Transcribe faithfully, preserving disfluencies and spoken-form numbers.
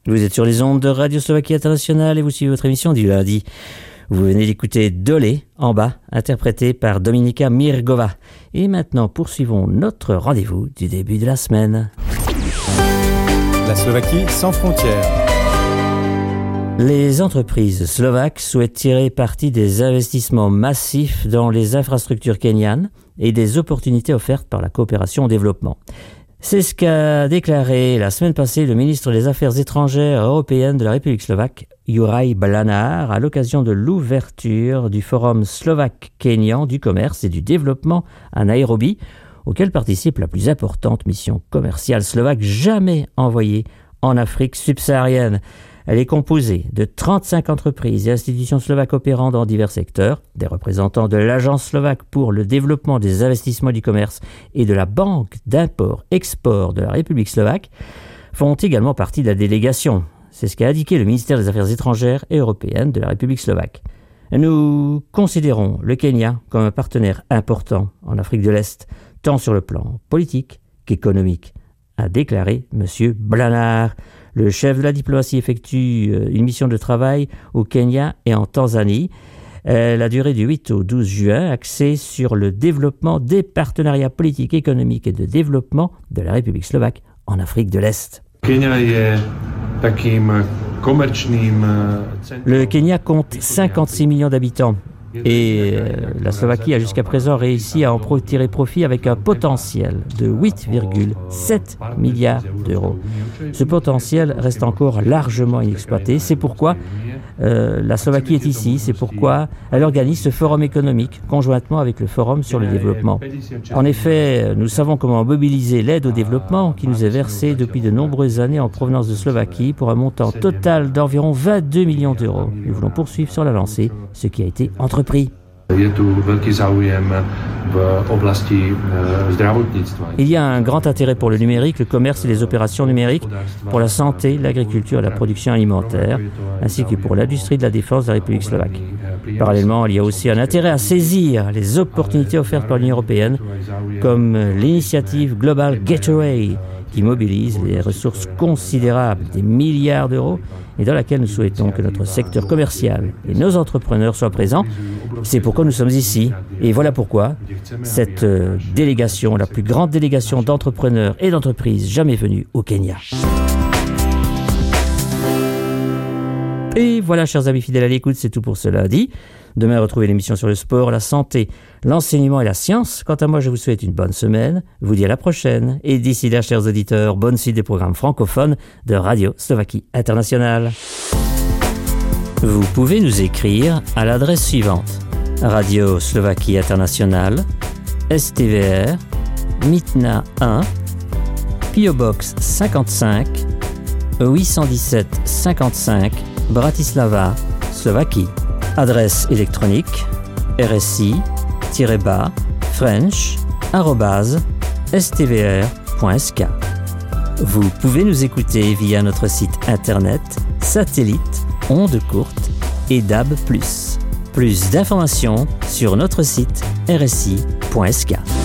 Vous êtes sur les ondes de Radio Slovaquie Internationale et vous suivez votre émission du lundi. Vous venez d'écouter Dolé, en bas, interprété par Dominika Mirgova. Et maintenant, poursuivons notre rendez-vous du début de la semaine. La Slovaquie sans frontières. Les entreprises slovaques souhaitent tirer parti des investissements massifs dans les infrastructures kenyanes et des opportunités offertes par la coopération au développement. C'est ce qu'a déclaré la semaine passée le ministre des Affaires étrangères européennes de la République slovaque, Juraj Blanár, à l'occasion de l'ouverture du Forum slovaque-kényan du commerce et du développement à Nairobi, auquel participe la plus importante mission commerciale slovaque jamais envoyée en Afrique subsaharienne. Elle est composée de trente-cinq entreprises et institutions slovaques opérant dans divers secteurs, des représentants de l'Agence slovaque pour le développement des investissements du commerce et de la Banque d'import-export de la République slovaque font également partie de la délégation. C'est ce qu'a indiqué le ministère des Affaires étrangères et européennes de la République slovaque. Nous considérons le Kenya comme un partenaire important en Afrique de l'Est, tant sur le plan politique qu'économique, a déclaré M. Blanár. Le chef de la diplomatie effectue une mission de travail au Kenya et en Tanzanie. Elle a duré du huit au douze juin, axée sur le développement des partenariats politiques, économiques et de développement de la République slovaque en Afrique de l'Est. Le Kenya compte cinquante-six millions d'habitants. Et la Slovaquie a jusqu'à présent réussi à en tirer profit avec un potentiel de huit virgule sept milliards d'euros. Ce potentiel reste encore largement inexploité. C'est pourquoi euh, la Slovaquie est ici. C'est pourquoi elle organise ce forum économique conjointement avec le forum sur le développement. En effet, nous savons comment mobiliser l'aide au développement qui nous est versée depuis de nombreuses années en provenance de Slovaquie pour un montant total d'environ vingt-deux millions d'euros. Nous voulons poursuivre sur la lancée ce qui a été entrepris. Il y a un grand intérêt pour le numérique, le commerce et les opérations numériques, pour la santé, l'agriculture et la production alimentaire, ainsi que pour l'industrie de la défense de la République slovaque. Parallèlement, il y a aussi un intérêt à saisir les opportunités offertes par l'Union européenne, comme l'initiative Global Gateway, qui mobilise les ressources considérables, des milliards d'euros, et dans laquelle nous souhaitons que notre secteur commercial et nos entrepreneurs soient présents. C'est pourquoi nous sommes ici. Et voilà pourquoi cette euh, délégation, la plus grande délégation d'entrepreneurs et d'entreprises jamais venue au Kenya. Et voilà, chers amis fidèles à l'écoute, c'est tout pour ce lundi. Demain, retrouvez l'émission sur le sport, la santé, l'enseignement et la science. Quant à moi, je vous souhaite une bonne semaine. Je vous dis à la prochaine. Et d'ici là, chers auditeurs, bonne suite des programmes francophones de Radio Slovaquie Internationale. Vous pouvez nous écrire à l'adresse suivante: Radio Slovaquie Internationale, S T V R, Mitna un, P O Box cinquante-cinq, huit cent dix-sept cinquante-cinq, Bratislava, Slovaquie. Adresse électronique rsi-bas french arobase s t v r point s k. Vous pouvez nous écouter via notre site internet, satellite, ondes courtes et D A B plus. Plus d'informations sur notre site r s i point s k.